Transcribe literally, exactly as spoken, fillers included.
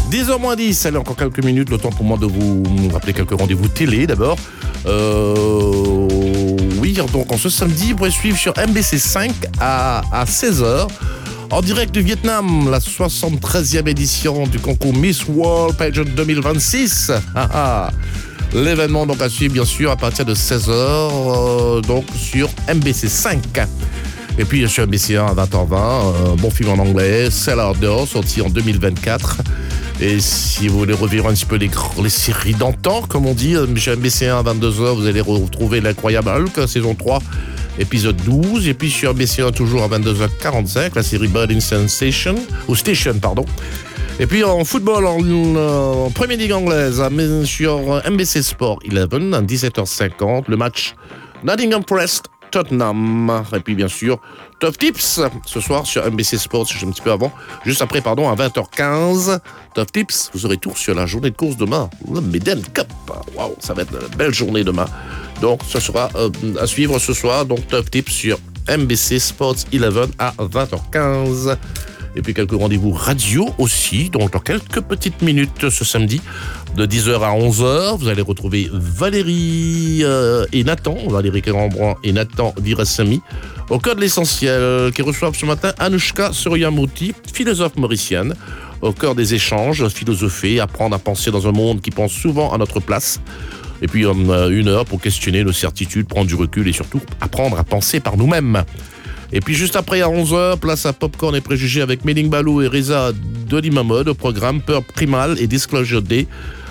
dix heures moins dix, allez, encore quelques minutes, le temps pour moi de vous rappeler quelques rendez-vous télé d'abord. Euh, oui, donc en ce samedi, vous pouvez suivre sur M B C cinq à, à seize heures. En direct du Vietnam, la soixante-treizième édition du concours Miss World Pageant deux mille vingt-six. Ah, ah. L'événement donc à suivre bien sûr à partir de seize heures, euh, donc sur M B C cinq. Et puis sur M B C un à vingt heures vingt, un bon film en anglais, Cellar Door, sorti en deux mille vingt-quatre. Et si vous voulez revivre un petit peu les, les séries d'antan, comme on dit, sur M B C un à vingt-deux heures, vous allez retrouver l'incroyable Hulk, saison trois, épisode douze. Et puis sur M B C un, toujours à vingt-deux heures quarante-cinq, la série Burning Sensation, ou Station, pardon. Et puis en football, en, en Premier Ligue anglaise, sur M B C Sport onze, à dix-sept heures cinquante, le match Nottingham Forest Tottenham. Et puis bien sûr, Top Tips, ce soir sur M B C Sports, un petit peu avant, juste après, pardon, à vingt heures quinze. Top Tips, vous aurez tout sur la journée de course demain, le Meden Cup. Waouh, ça va être une belle journée demain. Donc, ce sera euh, à suivre ce soir, donc Top Tips sur M B C Sports onze à vingt heures quinze. Et puis quelques rendez-vous radio aussi, donc dans quelques petites minutes ce samedi, de dix heures à onze heures, vous allez retrouver Valérie euh, et Nathan, Valérie Cambran et Nathan Virasamy, au cœur de l'essentiel, qui reçoivent ce matin Anushka Suryamurthy, philosophe mauricienne, au cœur des échanges, philosopher, apprendre à penser dans un monde qui pense souvent à notre place. Et puis euh, une heure pour questionner nos certitudes, prendre du recul et surtout apprendre à penser par nous-mêmes. Et puis juste après à onze heures, place à Popcorn et Préjugés avec Méling Balou et Reza Dolimamod au programme Peur Primal et Disclosure Day